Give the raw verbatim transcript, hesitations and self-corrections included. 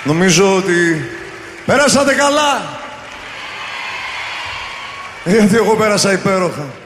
Νομίζω ότι πέρασατε καλά. Γιατί εγώ πέρασα υπέροχα.